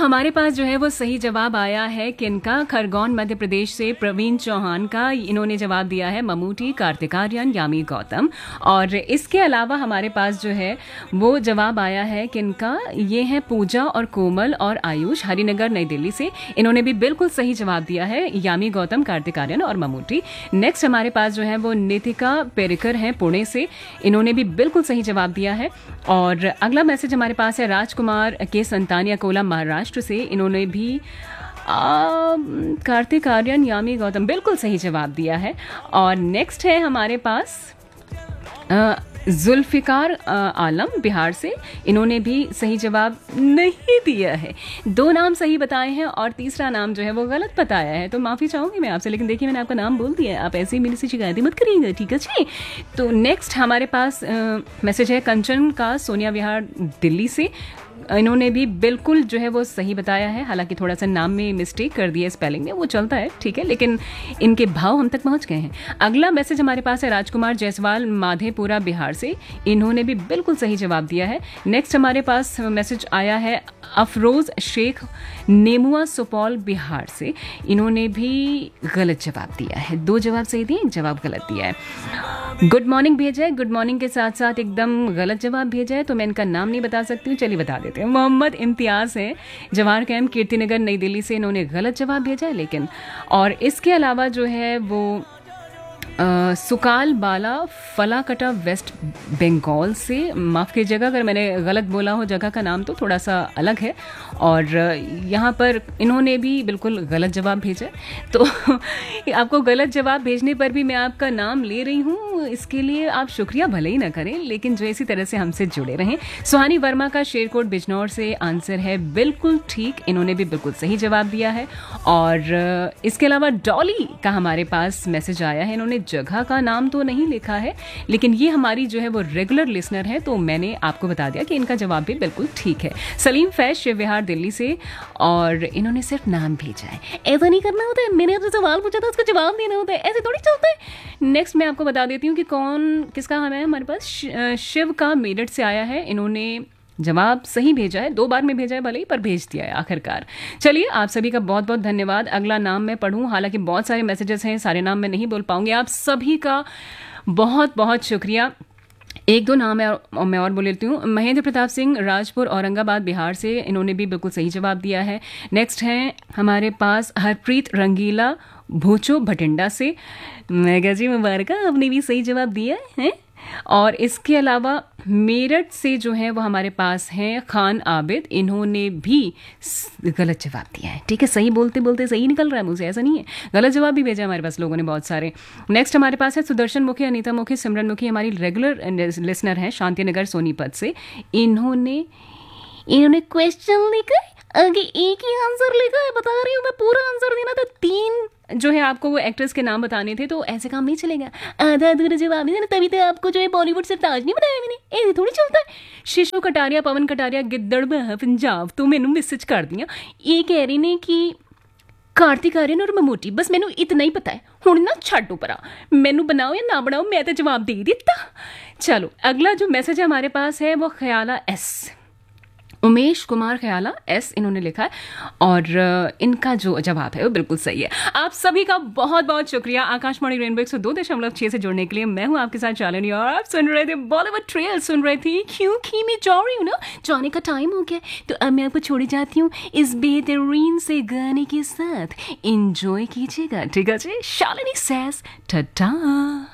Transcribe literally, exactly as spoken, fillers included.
हमारे पास जो है वो सही जवाब आया है किनका, खरगोन मध्य प्रदेश से प्रवीण चौहान का। इन्होंने जवाब दिया है ममूटी, कार्तिक आर्यन, यामी गौतम। और इसके अलावा हमारे पास जो है वो जवाब आया है किनका, ये है पूजा और कोमल और आयुष, हरिनगर नई दिल्ली से। इन्होंने भी बिल्कुल सही जवाब दिया है, यामी गौतम, कार्तिक आर्यन और ममूटी। नेक्स्ट हमारे पास जो है वो नितिका पेरिकर हैं पुणे से। इन्होंने भी बिल्कुल सही जवाब दिया है। और अगला मैसेज हमारे पास है राजकुमार के संतानिया कोला महाराष्ट्र से। इन्होंने भी कार्तिक आर्यन, यामी गौतम बिल्कुल सही जवाब दिया है। और नेक्स्ट है हमारे पास आ, जुल्फिकार आलम बिहार से। इन्होंने भी सही जवाब नहीं दिया है। दो नाम सही बताए हैं और तीसरा नाम जो है वो गलत बताया है, तो माफ़ी चाहूँगी मैं आपसे, लेकिन देखिए मैंने आपका नाम बोल दिया है, आप ऐसे ही मेरे से शिकायतें मत करिएगा, ठीक है जी। तो नेक्स्ट हमारे पास मैसेज है कंचन का सोनिया विहार दिल्ली से। इन्होंने भी बिल्कुल जो है वो सही बताया है, हालांकि थोड़ा सा नाम में मिस्टेक कर दिया स्पेलिंग में, वो चलता है ठीक है, लेकिन इनके भाव हम तक पहुंच गए हैं। अगला मैसेज हमारे पास है राजकुमार जायसवाल माधेपुरा बिहार से। इन्होंने भी बिल्कुल सही जवाब दिया है। नेक्स्ट हमारे पास मैसेज आया है अफरोज शेख नेमुआ सुपौल बिहार से। इन्होंने भी गलत जवाब दिया है, दो जवाब सही दिए, एक जवाब गलत दिया है। गुड मॉर्निंग भेजा है, गुड मॉर्निंग के साथ साथ एकदम गलत जवाब भेजा है, तो मैं इनका नाम नहीं बता सकती हूँ, चलिए बता देते हैं। मोहम्मद इम्तियाज़ है जवाहर कैंप कीर्तिनगर नई दिल्ली से। इन्होंने गलत जवाब भेजा है लेकिन। और इसके अलावा जो है वो आ, सुकाल बाला फलाकटा वेस्ट बंगाल से। माफ़ कीजिएगा अगर मैंने गलत बोला हो, जगह का नाम तो थोड़ा सा अलग है। और यहाँ पर इन्होंने भी बिल्कुल गलत जवाब भेजा है, तो आपको गलत जवाब भेजने पर भी मैं आपका नाम ले रही हूँ, इसके लिए आप शुक्रिया भले ही ना करें, लेकिन जो इसी तरह से हमसे जुड़े रहें। सुहानी वर्मा का शेरकोट बिजनौर से आंसर है बिल्कुल ठीक, इन्होंने भी बिल्कुल सही जवाब दिया है। और इसके अलावा डॉली का हमारे पास मैसेज आया है। इन्होंने जगह का नाम तो नहीं लिखा है, लेकिन ये हमारी जो है वो रेगुलर लिसनर है, तो मैंने आपको बता दिया कि इनका जवाब भी बिल्कुल ठीक है। सलीम फैज शिव विहार दिल्ली से, और इन्होंने सिर्फ नाम भेजा है। ऐसा नहीं करना होता है, मैंने आपसे सवाल पूछा था उसका जवाब देना होता है, ऐसे थोड़ी चलता है। नेक्स्ट मैं आपको बता देती हूँ कि कौन किसका हमें हमारे पास शिव का मेरठ से आया है। इन्होंने जवाब सही भेजा है, दो बार में भेजा है भले ही, पर भेज दिया है आखिरकार। चलिए आप सभी का बहुत बहुत धन्यवाद। अगला नाम मैं पढ़ूं, हालांकि बहुत सारे मैसेजेस हैं, सारे नाम मैं नहीं बोल पाऊंगी। आप सभी का बहुत बहुत शुक्रिया। एक दो नाम है और मैं और बोल लेती हूँ। महेंद्र प्रताप सिंह राजपुर औरंगाबाद बिहार से, इन्होंने भी बिल्कुल सही जवाब दिया है। नेक्स्ट हैं हमारे पास हरप्रीत रंगीला भूचो भटिंडा से। मैं जी मुबारक, आपने भी सही जवाब दिया है। और इसके अलावा मेरठ से जो है वो हमारे पास हैं खान आबिद, इन्होंने भी गलत जवाब दिया है। ठीक है, सही बोलते बोलते सही निकल रहा है मुझे, ऐसा नहीं है, गलत जवाब भी भेजा हमारे पास लोगों ने बहुत सारे। नेक्स्ट हमारे पास है सुदर्शन मुखी, अनीता मुखी, सिमरन मुखी, हमारी रेगुलर लिसनर हैं शांतिनगर सोनीपत से। इन्होंने इन्होंने क्वेश्चन लिखा है, आगे एक ही आंसर लिखा है, बता रही हूँ मैं, पूरा आंसर देना था। तीन जो है आपको वो एक्ट्रेस के नाम बताने थे, तो ऐसे काम नहीं चलेगा, आधा अधूरा जवाब नहीं देना, तभी तो आपको जो है बॉलीवुड से ताज नहीं बनाया मैंने, ऐसे थोड़ी चलता है। शिशु कटारिया, पवन कटारिया गिद्दड़ पंजाब तो मैनू मैसेज कर दिया, ये कह रही ने कि कार्तिक आर्यन और ममूटी, बस मैनू इतना ही पता है, हुण ना छड्डो परा, मैनू बनाओ या ना बनाओ, मैं तो जवाब दे दिता। चलो अगला जो मैसेज है हमारे पास है वो ख्याला एस, उमेश कुमार ख्याला एस इन्होंने लिखा है, और इनका जो जवाब है वो बिल्कुल सही है। आप सभी का बहुत बहुत शुक्रिया आकाशवाणी रेनबो एक सौ दो दशमलव छह से जुड़ने के लिए। मैं हूं आपके साथ शालिनी, और आप सुन रहे थे बॉलीवुड ट्रेल, सुन रहे थे क्योंकि मैं जा रही हूँ ना, जाने का टाइम हो गया, तो अब मैं आपको छोड़ी जाती हूँ इस बेहतरीन से गाने के साथ। एंजॉय कीजिएगा, ठीक है जी। शालिनी सेज टाटा।